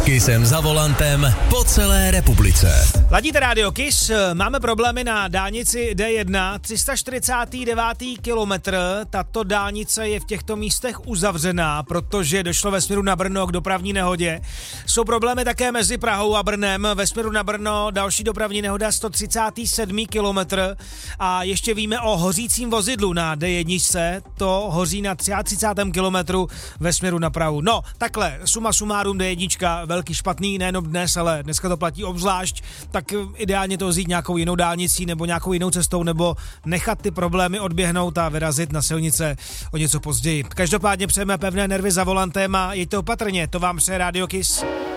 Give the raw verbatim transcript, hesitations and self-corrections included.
Kissem za volantem po celé republice. Ladíte Radio Kiss, máme problémy na dálnici D jedna, tři sta čtyřicátý devátý kilometr. Tato dálnice je v těchto místech uzavřená, protože došlo ve směru na Brno k dopravní nehodě. Jsou problémy také mezi Prahou a Brnem. Ve směru na Brno další dopravní nehoda sto třicátý sedmý kilometr. A ještě víme o hořícím vozidlu na D jedna. To hoří na třicátém třetím kilometru ve směru na Prahu. No, takhle, suma sumárum D jedna, velký špatný, nejenom dnes, ale dneska to platí obzvlášť, tak ideálně to vzít nějakou jinou dálnicí nebo nějakou jinou cestou, nebo nechat ty problémy odběhnout a vyrazit na silnice o něco později. Každopádně přejeme pevné nervy za volantem a jeďte opatrně, to vám přeje Radio Kiss.